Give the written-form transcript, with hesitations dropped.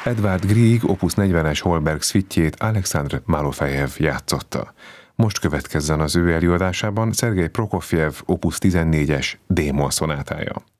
Edvard Grieg opus 40-es Holberg szvittjét Alekszandr Malofejev játszotta. Most következzen az ő előadásában Szergej Prokofjev opus 14-es D-moll szonátája.